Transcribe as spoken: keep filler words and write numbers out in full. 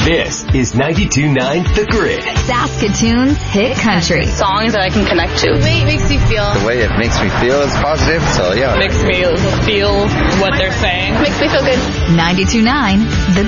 This is ninety-two point nine The Grid. Saskatoon's hit country. Songs that I can connect to. The way it makes me feel. The way it makes me feel is positive, so yeah. Makes me feel what they're saying. Makes me feel good. ninety-two point nine The